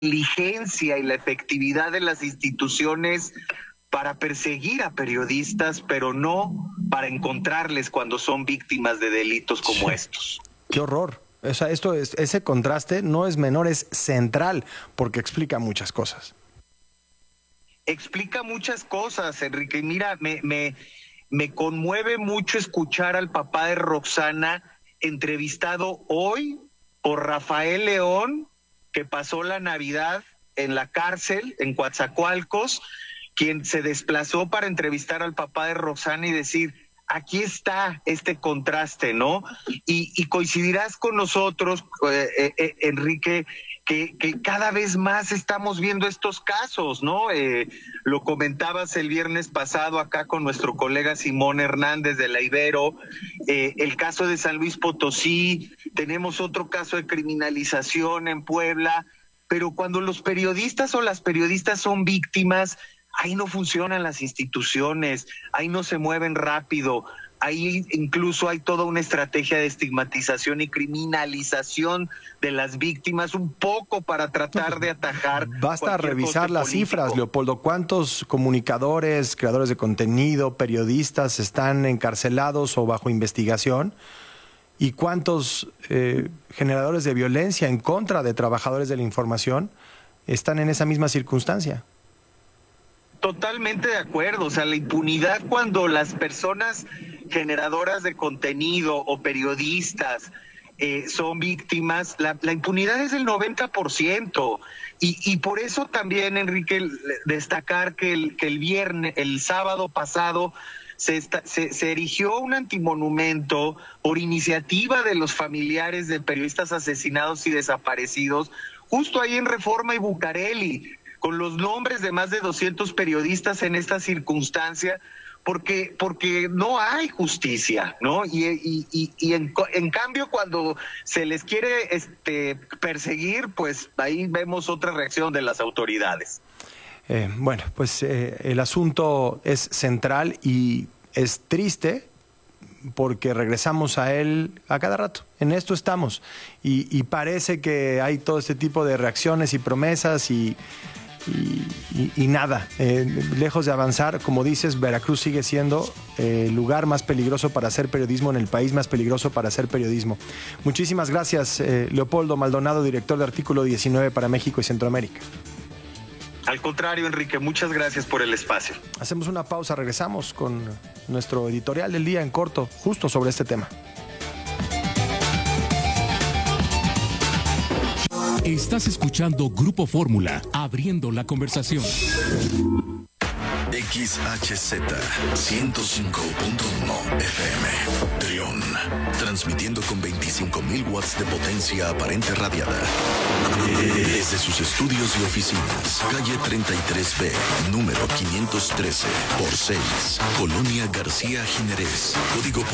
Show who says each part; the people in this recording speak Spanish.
Speaker 1: inteligencia y la efectividad de las instituciones para perseguir a periodistas, pero no para encontrarles cuando son víctimas de delitos como estos.
Speaker 2: ¡Qué horror! O sea, ese contraste no es menor, es central, porque explica muchas cosas.
Speaker 1: Explica muchas cosas, Enrique. Mira, me conmueve mucho escuchar al papá de Roxana entrevistado hoy por Rafael León, que pasó la Navidad en la cárcel en Coatzacoalcos, quien se desplazó para entrevistar al papá de Roxana y decir, aquí está este contraste, ¿no? Y coincidirás con nosotros, Enrique, que cada vez más estamos viendo estos casos, ¿no? Lo comentabas el viernes pasado acá con nuestro colega Simón Hernández de la Ibero, el caso de San Luis Potosí, tenemos otro caso de criminalización en Puebla, pero cuando los periodistas o las periodistas son víctimas, ahí no funcionan las instituciones, ahí no se mueven rápido, ahí incluso hay toda una estrategia de estigmatización y criminalización de las víctimas, un poco para tratar de atajar.
Speaker 2: Basta revisar las cifras, Leopoldo. ¿Cuántos comunicadores, creadores de contenido, periodistas están encarcelados o bajo investigación? ¿Y cuántos generadores de violencia en contra de trabajadores de la información están en esa misma circunstancia?
Speaker 1: Totalmente de acuerdo, o sea, la impunidad cuando las personas generadoras de contenido o periodistas son víctimas, la impunidad es del 90%, y por eso también, Enrique, destacar que el sábado pasado se erigió un antimonumento por iniciativa de los familiares de periodistas asesinados y desaparecidos, justo ahí en Reforma y Bucareli, con los nombres de más de 200 periodistas en esta circunstancia, porque no hay justicia, ¿no? Y en cambio, cuando se les quiere perseguir, pues ahí vemos otra reacción de las autoridades.
Speaker 2: Bueno, pues el asunto es central y es triste porque regresamos a él a cada rato. En esto estamos. Y parece que hay todo este tipo de reacciones y promesas y nada, lejos de avanzar. Como dices, Veracruz sigue siendo el lugar más peligroso para hacer periodismo, en el país más peligroso para hacer periodismo. Muchísimas gracias, Leopoldo Maldonado, director de Artículo 19 para México y Centroamérica.
Speaker 1: Al contrario, Enrique, muchas gracias por el espacio.
Speaker 2: Hacemos una pausa, regresamos con nuestro editorial del día en corto, justo sobre este tema.
Speaker 3: Estás escuchando Grupo Fórmula, abriendo la conversación.
Speaker 4: XHZ 105.1 FM, Trión, transmitiendo con 25,000 watts de potencia aparente radiada. Desde sus estudios y oficinas, calle 33B, número 513, por 6, Colonia García Jiménez, código